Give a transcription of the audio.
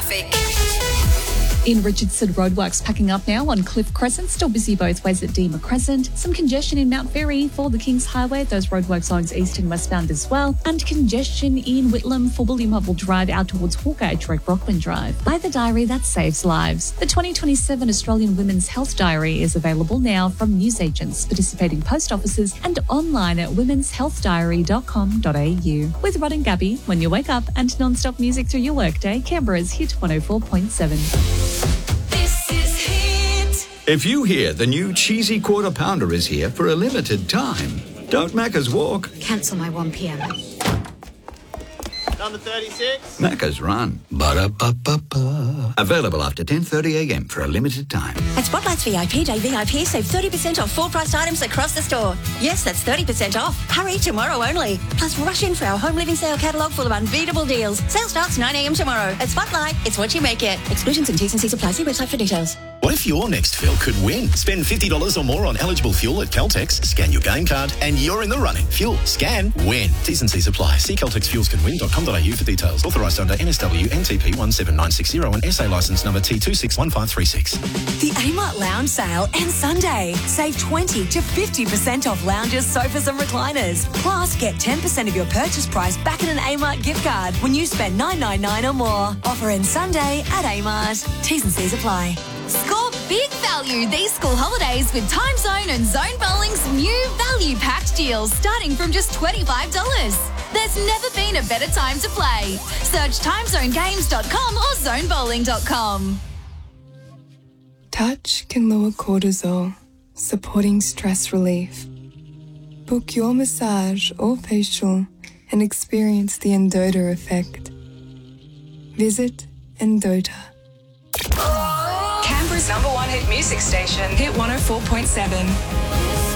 traffic. In Richardson, roadworks packing up now on Cliff Crescent, still busy both ways at Deema Crescent. Some congestion in Mount Ferry for the Kings Highway, those roadwork zones east and westbound as well. And congestion in Whitlam for William Hubble Drive out towards Hawkeye Drake Brockman Drive. By the diary that saves lives. The 2027 Australian Women's Health Diary is available now from newsagents, participating post offices and online at womenshealthdiary.com.au. With Rod and Gabby, when you wake up and non-stop music through your workday, Canberra's Hit 104.7. If you hear the new cheesy quarter pounder is here for a limited time, don't Macca's walk. Cancel my 1 p.m. Number 36. Macca's run. Ba-da-ba-ba-ba. Available after 10:30 a.m. for a limited time. At Spotlight's VIP Day VIP, save 30% off full-priced items across the store. Yes, that's 30% off. Hurry, tomorrow only. Plus, rush in for our home living sale catalogue full of unbeatable deals. Sale starts 9 a.m. tomorrow. At Spotlight, it's what you make it. Exclusions and T's and C's apply. See website for details. What if your next fill could win? Spend $50 or more on eligible fuel at Caltex, scan your game card, and you're in the running. Fuel, scan, win. T's and C's apply. See caltexfuelscanwin.com.au for details. Authorised under NSW NTP 17960 and SA licence number T261536. The Amart Lounge sale ends Sunday. Save 20 to 50% off lounges, sofas and recliners. Plus, get 10% of your purchase price back in an Amart gift card when you spend $9.99 or more. Offer ends Sunday at Amart. T's and C's apply. Score big value these school holidays with Time Zone and Zone Bowling's new value packed deals starting from just $25. There's never been a better time to play. Search timezonegames.com or zonebowling.com. Touch can lower cortisol, supporting stress relief. Book your massage or facial and experience the Endota effect. Visit Endota. Canberra's #1 hit music station, Hit 104.7.